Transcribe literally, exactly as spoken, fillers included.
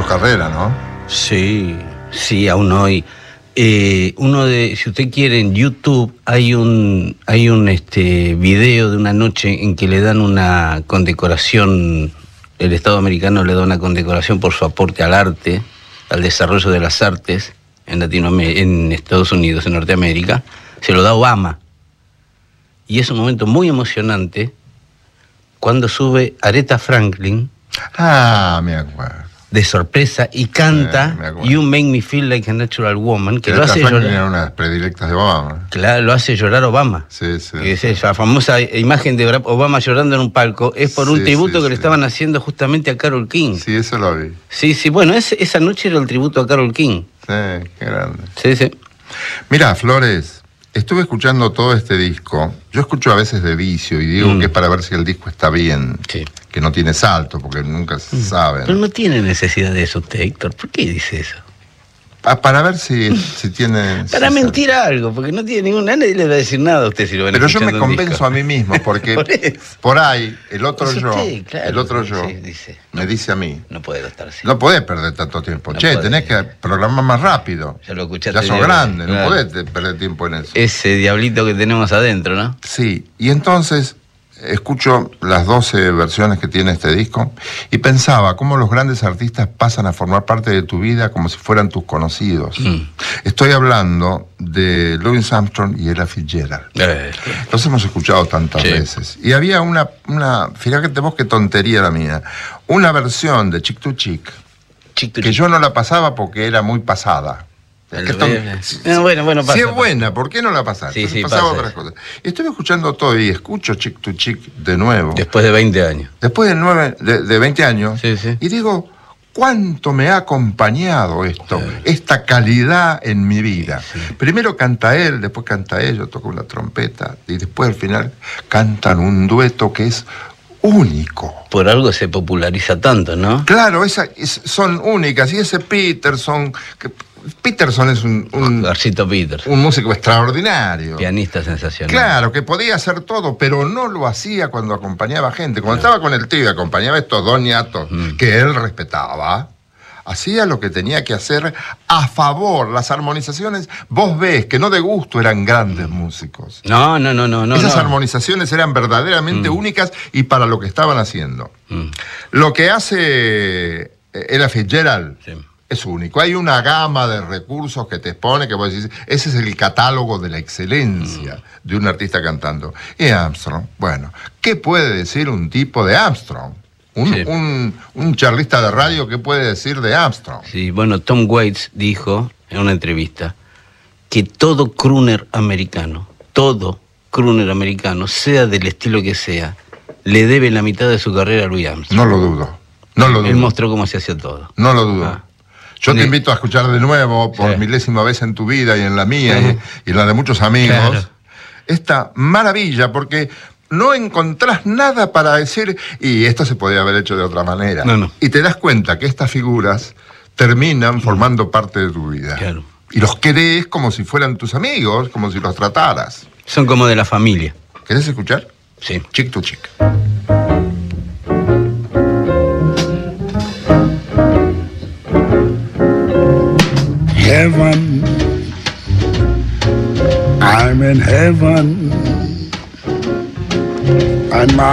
carrera, ¿no? Sí, sí, aún hoy. Eh, uno de, si usted quiere, en YouTube hay un hay un este video de una noche en que le dan una condecoración, el Estado americano le da una condecoración por su aporte al arte, al desarrollo de las artes en Latinoamérica, en Estados Unidos, en Norteamérica, se lo da Obama. Y es un momento muy emocionante cuando sube Aretha Franklin. Ah, me acuerdo. De sorpresa, y canta eh, You Make Me Feel Like a Natural Woman, que Aretha lo hace Franklin llorar. era una de las predilectas de Obama. Claro, lo hace llorar Obama. Sí, sí. Que es esa famosa imagen de Obama llorando en un palco, es por un Sí, tributo sí, que le sí. estaban haciendo justamente a Carole King. Sí, eso lo vi. Sí, sí, bueno, ese, esa noche era el tributo a Carole King. Sí, qué grande. Sí, sí. Mira, Flores, estuve escuchando todo este disco. Yo escucho a veces de vicio y digo Mm. que es para ver si el disco está bien. Sí. Que no tiene salto, porque nunca se sabe. Pero ¿no? no tiene necesidad de eso usted, Héctor. ¿Por qué dice eso? Pa- para ver si, si tiene... Para si mentir algo, porque no tiene ninguna... Nadie le va a decir nada a usted si lo ven Pero yo me escuchando un convenzo disco. a mí mismo, porque Por eso. por ahí el otro Es yo, usted, claro, el otro yo, sí, dice. me dice a mí, No puede estar así. no podés perder tanto tiempo. No che, podés. tenés que programar más rápido. Ya lo escuchaste. Ya sos diez grande, veces, no claro. podés te- perder tiempo en eso. Ese diablito que tenemos adentro, ¿no? Sí, y entonces escucho las doce versiones que tiene este disco y pensaba cómo los grandes artistas pasan a formar parte de tu vida como si fueran tus conocidos. Mm. Estoy hablando de Louis Armstrong y Ella Fitzgerald. Eh, Los hemos escuchado tantas Sí. veces. Y había una, una, fíjate vos qué tontería la mía, una versión de Chick to Chick chico, que yo no la pasaba porque era muy pasada. El Qué ton- bebé. No, bueno, bueno, pasa, si es pasa. buena, ¿por qué no la pasaste? Sí, sí, pasaba pasa otras eso. cosas. Estuve escuchando todo y escucho Chick to Chick de nuevo. Después de veinte años. Después de, nueve, de, de veinte años. Sí, sí. Y digo, ¿cuánto me ha acompañado esto? Sí. Esta calidad en mi vida. Sí, sí. Primero canta él, después canta ella, toca una trompeta. Y después al final cantan un dueto que es único. Por algo se populariza tanto, ¿no? Claro, esa, es- son únicas. Y ese Peterson... Que, Peterson es un, un, Garcito Peters, un músico extraordinario. pianista sensacional. Claro, que podía hacer todo, pero no lo hacía cuando acompañaba gente. Cuando estaba con el tío y acompañaba a estos dos ñatos Mm. que él respetaba, hacía lo que tenía que hacer a favor. Las armonizaciones, vos ves que no de gusto eran grandes músicos. No, no, no, no, no. Esas no. armonizaciones eran verdaderamente Mm. únicas y para lo que estaban haciendo. Mm, Lo que hace eh, Ella Fitzgerald sí. es único. Hay una gama de recursos que te expone, que vos decís, ese es el catálogo de la excelencia Mm. de un artista cantando. Y Armstrong, bueno, ¿qué puede decir un tipo de Armstrong? Un, Sí. un, un charlista de radio, ¿qué puede decir de Armstrong? Sí, bueno, Tom Waits dijo en una entrevista que todo crooner americano, todo crooner americano, sea del estilo que sea, le debe la mitad de su carrera a Louis Armstrong. No lo dudo. No lo Él dudo. mostró cómo se hacía todo. No lo dudo. Ah. Yo te Ne- invito a escuchar de nuevo, por Sí. milésima vez en tu vida y en la mía Sí. y, y en la de muchos amigos, Claro. esta maravilla, porque no encontrás nada para decir, y esto se podría haber hecho de otra manera. No, no. Y te das cuenta que estas figuras terminan formando parte de tu vida. Claro. Y los querés como si fueran tus amigos, como si los trataras. Son como de la familia. ¿Querés escuchar? Sí. Chick to Chick. Heaven, I'm in heaven, and my